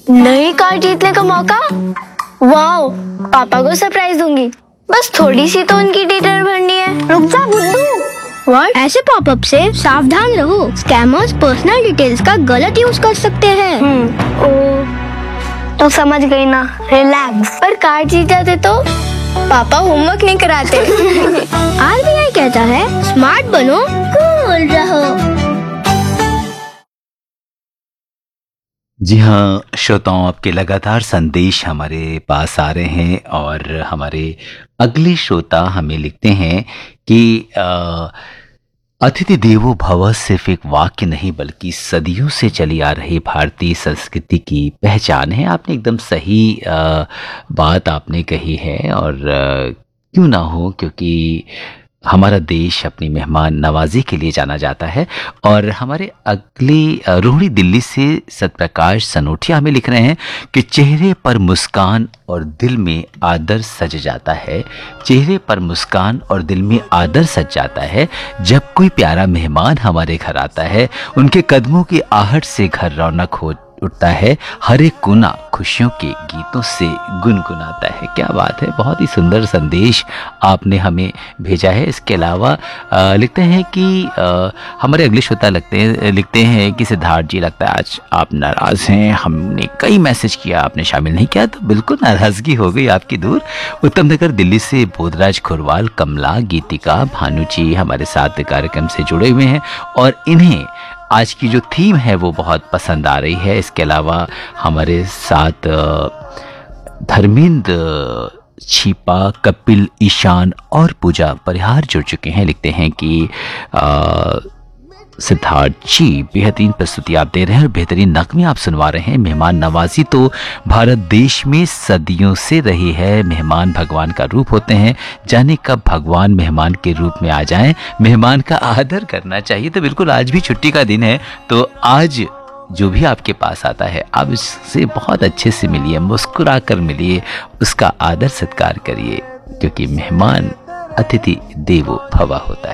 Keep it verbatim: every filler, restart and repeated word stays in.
नई कार जीतने का मौका। वाओ, पापा को सरप्राइज दूंगी। बस थोड़ी सी तो उनकी डिटेल भरनी है। रुक जा बुद्धू। व्हाट? ऐसे पॉपअप से सावधान रहो। स्कैमर्स पर्सनल डिटेल्स का गलत यूज कर सकते हैं। हम्म ओ तो समझ गई ना, रिलैक्स। पर कार जीत जाते तो पापा होमवर्क नहीं कराते। आरबीआई कहता है स्मार्ट बनो, कूल रहो। जी हाँ श्रोताओं, आपके लगातार संदेश हमारे पास आ रहे हैं और हमारे अगले श्रोता हमें लिखते हैं कि अ, अतिथि देवो भव सिर्फ एक वाक्य नहीं बल्कि सदियों से चली आ रही भारतीय संस्कृति की पहचान है। आपने एकदम सही अ, बात आपने कही है और अ, क्यों ना हो, क्योंकि हमारा देश अपनी मेहमान नवाजी के लिए जाना जाता है। और हमारे अगले अ, रोहिणी दिल्ली से सतप्रकाश सनोठिया हमें लिख रहे हैं कि चेहरे पर मुस्कान और दिल में आदर सज जाता है। चेहरे पर मुस्कान और दिल में आदर सज जाता है जब कोई प्यारा मेहमान हमारे घर आता है। उनके कदमों की आहट से घर रौनक हो उठता है। हर एक कोना खुशियों के गीतों से गुनगुनाता है। क्या बात है, बहुत ही सुंदर संदेश आपने हमें भेजा है। इसके अलावा अ, लिखते हैं कि अ, हमारे अगले श्रोता लगते हैं लिखते हैं कि सिद्धार्थ जी, लगता है आज आप नाराज़ हैं। हमने कई मैसेज किया, आपने शामिल नहीं किया, तो बिल्कुल नाराज़गी हो गई आपकी दूर। उत्तम नगर दिल्ली से बोधराज खुरवाल, कमला, गीतिका, भानु जी हमारे साथ कार्यक्रम से जुड़े हुए हैं और इन्हें आज की जो थीम है वो बहुत पसंद आ रही है। इसके अलावा हमारे साथ धर्मेंद्र, छिपा, कपिल, ईशान और पूजा परिहार जुड़ चुके हैं। लिखते हैं कि आ, सिद्धार्थ जी बेहतरीन प्रस्तुति आप दे रहे हैं और बेहतरीन नगमे आप सुनवा रहे हैं। मेहमान नवाजी तो भारत देश में सदियों से रही है। मेहमान भगवान का रूप होते हैं। जाने कब भगवान मेहमान के रूप में आ जाएं। मेहमान का आदर करना चाहिए। तो बिल्कुल आज भी छुट्टी का दिन है, तो आज जो भी आपके पास आता है आप उससे बहुत अच्छे से मिलिए, मुस्कुरा कर मिलिए, उसका आदर सत्कार करिए, क्योंकि मेहमान अतिथि देवो भव होता है।